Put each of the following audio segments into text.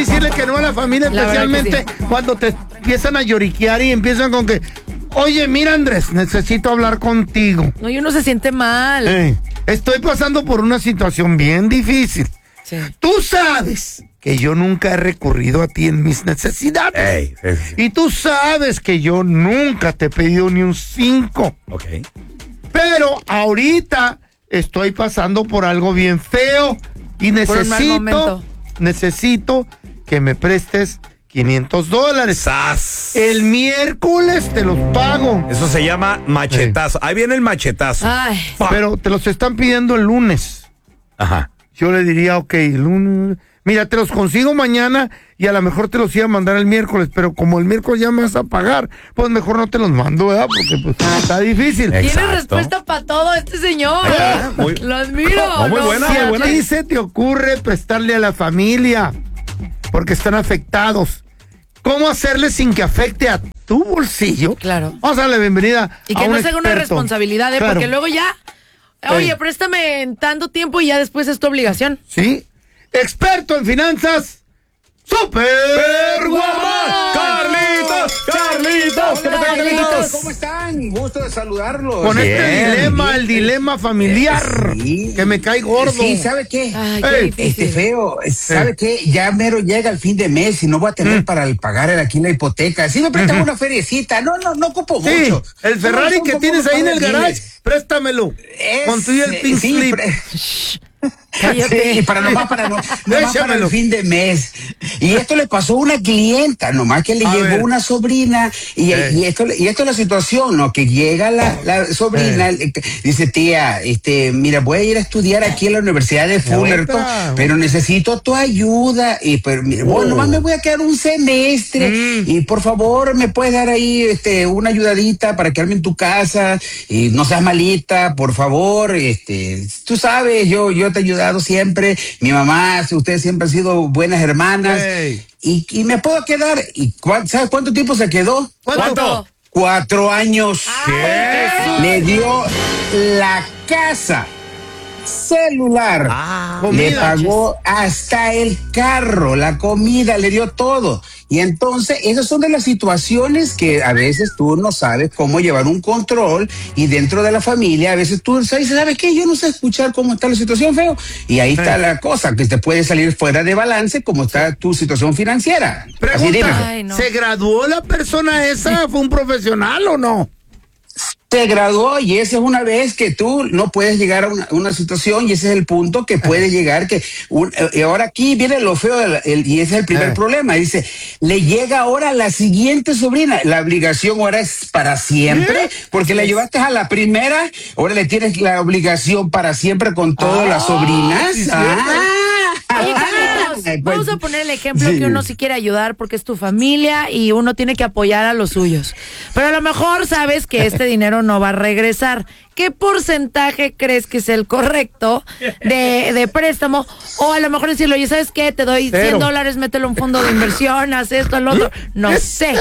decirle que no a la familia, especialmente cuando te empiezan a lloriquear y empiezan con que, oye, mira, Andrés, necesito hablar contigo. No, y uno se siente mal. Estoy pasando por una situación bien difícil. Sí. Tú sabes que yo nunca he recurrido a ti en mis necesidades. Y tú sabes que yo nunca te he pedido ni un 5. Ok. Pero ahorita estoy pasando por algo bien feo y necesito que me prestes $500. ¡Sas! El miércoles te los pago. Eso se llama machetazo. Ahí viene el machetazo. Ay. Pero te los están pidiendo el lunes. Ajá. Yo le diría, ok, el lunes. Mira, te los consigo mañana y a lo mejor te los iba a mandar el miércoles, pero como el miércoles ya me vas a pagar, pues mejor no te los mando, ¿verdad? Porque pues está difícil. Tiene respuesta para todo este señor. Lo admiro. Muy buena, Si muy a buena. ti se te ocurre prestarle a la familia porque están afectados, ¿cómo hacerle sin que afecte a tu bolsillo? Claro. Vamos a darle bienvenida Y que a un no sea una experto. responsabilidad, Claro. porque luego ya, oye, préstame en tanto tiempo y ya después es tu obligación. Sí. Experto en finanzas, Super Guamán. Carlitos. ¿Qué pasa, Carlitos? ¿Cómo están? Gusto de saludarlos. Con este Bien, dilema, el dilema familiar, Sí. que me cae gordo. Sí, ¿sabe qué? Ay, qué difícil. Feo, ¿sabe qué? Ya mero llega el fin de mes y no voy a tener para pagar aquí la hipoteca. Si me prestan una feriecita, no ocupo Sí, mucho. el Ferrari No, que no, tienes no, ahí en no, el no, garage, préstamelo. Con tu y el pink sí, slip. Cállate. Sí, nomás para Échamelo. el fin de mes. Y esto le pasó a una clienta, nomás que le A llegó ver. una sobrina, y esto es la situación, ¿no? Que llega la sobrina, dice, tía, mira, voy a ir a estudiar aquí en la Universidad de Fullerton, pero necesito tu ayuda, pero mira, bueno, nomás me voy a quedar un semestre, y por favor, me puedes dar ahí, una ayudadita para quedarme en tu casa, y no seas malita, por favor, tú sabes, yo te he ayudado siempre, mi mamá, ustedes siempre han sido buenas hermanas, y me puedo quedar. ¿Y sabes cuánto tiempo se quedó? ¿Cuánto? 4 años. ¿Qué? Le dio la casa, celular, le comida. pagó hasta el carro, la comida, le dio todo. Y entonces, esas son de las situaciones que a veces tú no sabes cómo llevar un control, y dentro de la familia, a veces tú dices, ¿sabes qué? Yo no sé escuchar cómo está la situación, feo. Y ahí está la cosa, que te puede salir fuera de balance como está tu situación financiera. Así Pregunta, dime. Ay, no. ¿se graduó la persona esa? ¿Fue un profesional o no? Se graduó, y esa es una vez que tú no puedes llegar a una situación, y ese es el punto que puede llegar, que y ahora aquí viene lo feo, y ese es el primer problema. Dice, le llega ahora la siguiente sobrina, la obligación ahora es para siempre, porque la llevaste a la primera, ahora le tienes la obligación para siempre con todas las sobrinas. sí, Oye, Carlitos, vamos a poner el ejemplo que uno sí quiere ayudar porque es tu familia y uno tiene que apoyar a los suyos. Pero a lo mejor sabes que este dinero no va a regresar. ¿Qué porcentaje crees que es el correcto de préstamo? O a lo mejor decirlo, oye, ¿sabes qué? Te doy $100, mételo en un fondo de inversión, haz esto, el otro. No sé.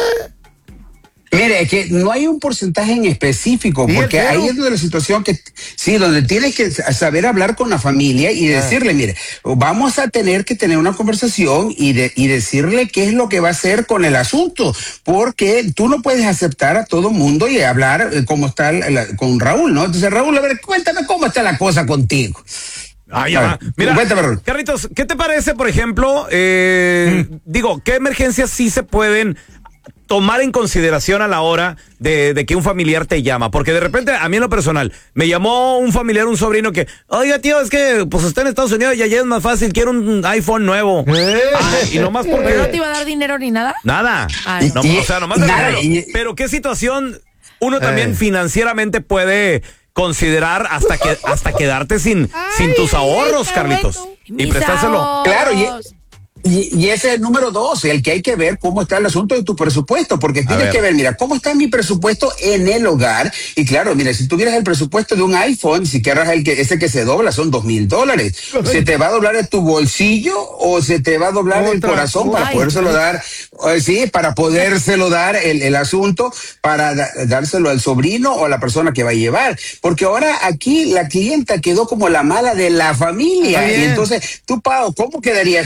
Mire, es que no hay un porcentaje en específico, Sí, porque ahí es donde la situación donde tienes que saber hablar con la familia y decirle, mire, vamos a tener que tener una conversación y decirle qué es lo que va a hacer con el asunto, porque tú no puedes aceptar a todo mundo y hablar como está con Raúl, ¿no? Entonces, Raúl, a ver, cuéntame cómo está la cosa contigo. Ya va. Mira, cuéntame, Raúl. Carlitos, ¿qué te parece, por ejemplo, digo, qué emergencias sí se pueden tomar en consideración a la hora de que un familiar te llama? Porque de repente, a mí en lo personal, me llamó un familiar, un sobrino que, oiga, tío, es que pues está en Estados Unidos y allá es más fácil, quiero un iPhone nuevo. Y nomás porque... ¿Pero no te iba a dar dinero ni nada? Nada. Ay. No, o sea, nomás de Nada, regalo. Pero qué situación uno también financieramente puede considerar hasta quedarte sin tus ahorros, Carlitos. Y prestárselo. Claro, y ese es el número 2, el que hay que ver cómo está el asunto de tu presupuesto, porque tienes que ver, mira, cómo está mi presupuesto en el hogar. Y claro, mira, si tuvieras el presupuesto de un iPhone, si querrás ese que se dobla, son $2,000. ¿Se te va a doblar en tu bolsillo o se te va a doblar el corazón para podérselo dar? Sí, para podérselo dar el asunto, para dárselo al sobrino o a la persona que va a llevar. Porque ahora aquí la clienta quedó como la mala de la familia. Y entonces, tú, Pau, ¿cómo quedarías tú?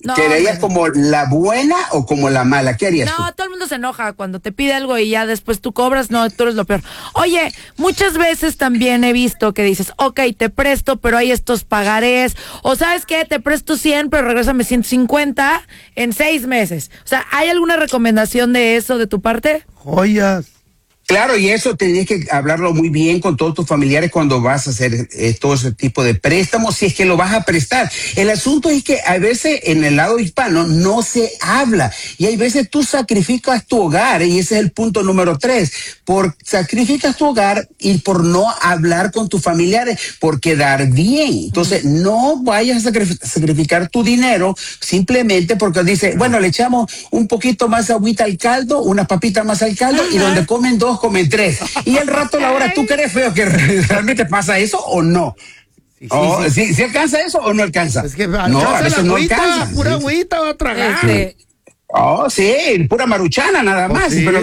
No, ¿Te veías como la buena o como la mala? ¿Qué harías tú? No, todo el mundo se enoja cuando te pide algo y ya después tú cobras. No, tú eres lo peor. Oye, muchas veces también he visto que dices, ok, te presto, pero hay estos pagarés. O ¿sabes qué? Te presto 100, pero regrésame 150 en 6 meses. O sea, ¿hay alguna recomendación de eso de tu parte? Joyas. Claro, y eso tienes que hablarlo muy bien con todos tus familiares cuando vas a hacer todo ese tipo de préstamos, si es que lo vas a prestar. El asunto es que a veces en el lado hispano no se habla y hay veces tú sacrificas tu hogar y ese es el punto número 3. Sacrificas tu hogar y por no hablar con tus familiares, por quedar bien. Entonces, no vayas a sacrificar tu dinero simplemente porque dice, bueno, le echamos un poquito más agüita al caldo, unas papitas más al caldo y donde comen 2, comen 3. Y al rato, la hora, ¿tú crees feo que realmente pasa eso o no? ¿Sí alcanza eso o no alcanza? Es que no, a veces no alcanza. Pura agüita va a tragar. Sí, pura maruchana nada más. Sí. Pero